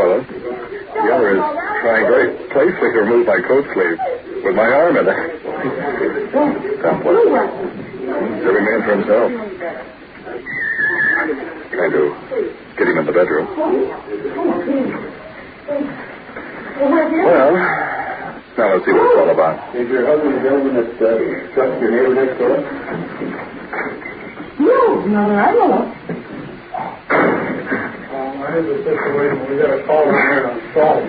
fellow. The other is trying very playfully to remove my coat sleeve with my arm in it. Every man for himself. Trying to get him in the bedroom. Well, now let's see what it's all about. Is your husband the gentleman that struck your neighbor next door? No, not that I know of. Here's the situation. We got a call in here on salt.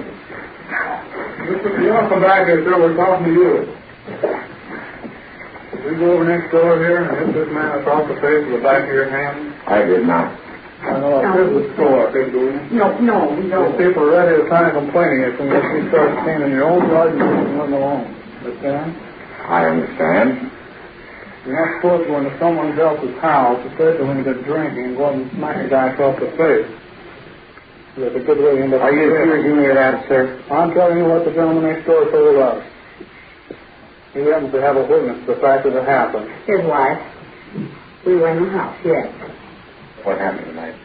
You want to come back here, sir? We're talking to you. Did we go over next door here and hit this man across the face with the back of your hand? I did not. I know. This was store, I think, doing it. No, we don't. Those people are ready to sign complaining if you start staying in your own yard and leaving them alone. Understand? I understand. You're not supposed to go into someone else's house, especially when you're drinking, and go and smack a guy across the face. That's a good way to end up. Are you accusing me of that, sir? I'm telling you what the gentleman next door told us. He happens to have a witness to the fact that it happened. His wife. We were in the house, yes. What happened tonight?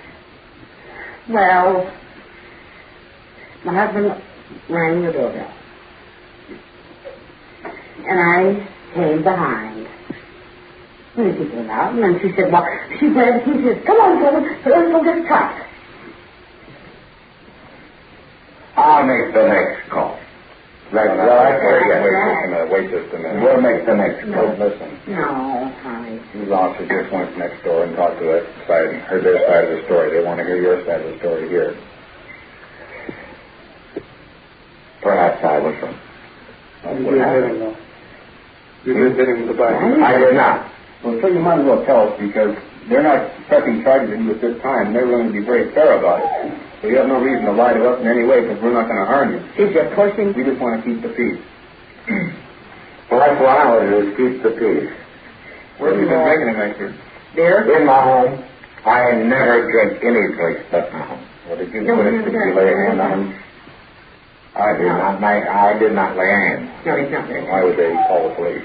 Well, my husband rang the doorbell. And I came behind. And he came out, and then she said, well, she said, he says, come on, children, let's go get a truck. I'll make the next call. Wait just a minute. We'll make the next call. Listen. No, honey. These officers just went next door and talked to that side, heard their side of the story. They want to hear your side of the story here. Perhaps I was wrong. You did hit him, though. You did hit him with the back. I did not. Well, so you might as well tell us, because they're not pressing charges at you at this time. They're going to be very fair about it. So you have no reason to lie to us in any way, because we're not going to harm you. Is it pushing? We just want to keep the peace. Well, that's what I want to do, is keep the peace. Where have you been drinking tonight, sir? There? In my home. I never drink any place but my home. Well, did you lay a hand on him? I did not lay hands. No, he's not there. Why would they call the police?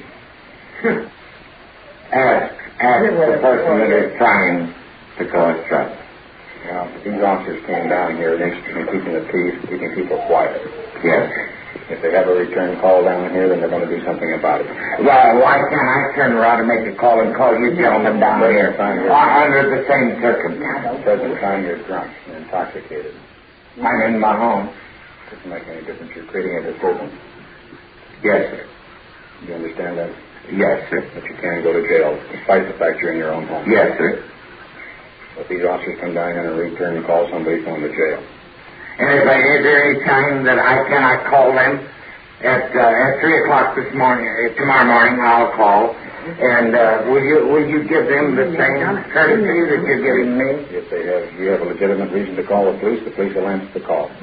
Ask the person that is trying to cause trouble. Yeah, but these officers came down here interested in keeping the peace, keeping people quiet. Yes. If they have a return call down here, then they're going to do something about it. Well, why can't I turn around and make a call and call you gentlemen down here under the same circumstances? Present time you're drunk and intoxicated. I'm in my home. Doesn't make any difference. You're creating a disturbance. Yes, sir. Do you understand that? Yes, sir. That you can go to jail, despite the fact you're in your own home. Yes, sir. If these officers come down here and return and call, somebody's going to jail. And is there any time that I cannot call them? At 3 o'clock tomorrow morning, I'll call. And will you give them the same courtesy that you're giving me? If you have a legitimate reason to call the police will answer the call.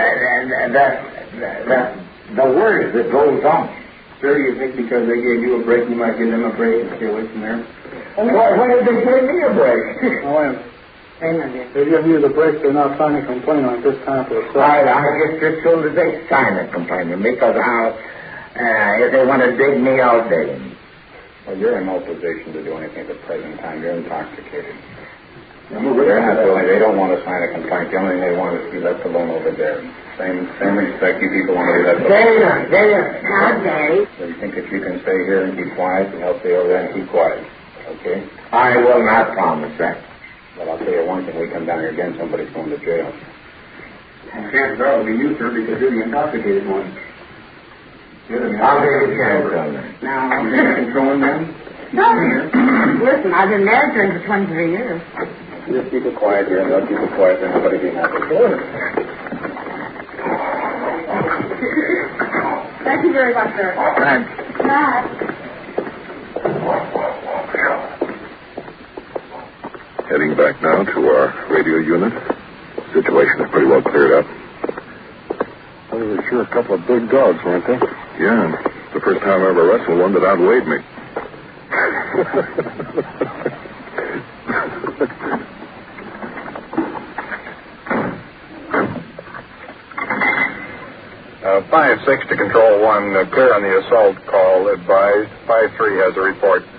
The word that goes on. Sir, you think because they gave you a break, you might give them a break and stay away from there? Why did they give me a break? They give you the break, they're not signing a complaint on this time for a second. I guess as soon as they sign a complaint, because if they want to dig me, I'll dig them. Well, you're in no position to do anything at the present time. You're intoxicated. They're not willing. They don't want to sign a complaint. The only thing they want is to be left alone over there. Same respect. You people want to be left alone. Daddy. So you think if you can stay here and keep quiet, and I'll stay over there and keep quiet. Okay? I will not promise that. But I'll tell you one thing. We come down here again, somebody's going to jail. Chances are it'll be you, sir, because you're the intoxicated one. I'll take a chance on that. No. You're controlling them? No. Listen, I've been married to him for 23 years. Just keep it quiet here, and I'll keep it quiet, and everybody be happy. Thank you very much, sir. Thanks. Bye. Heading back now to our radio unit. Situation is pretty well cleared up. Well, they were sure a couple of big dogs, weren't they? Yeah. It's the first time I ever wrestled one that outweighed me. 5-6 to Control 1, clear on the assault call, advised. 5-3 has a report.